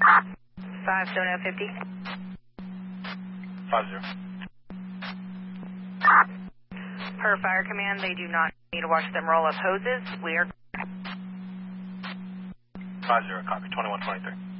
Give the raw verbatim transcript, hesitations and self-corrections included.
five seven zero fifty. Five zero. Per fire command, they do not need to watch them roll up hoses. We are Five zero, copy. Twenty one twenty three.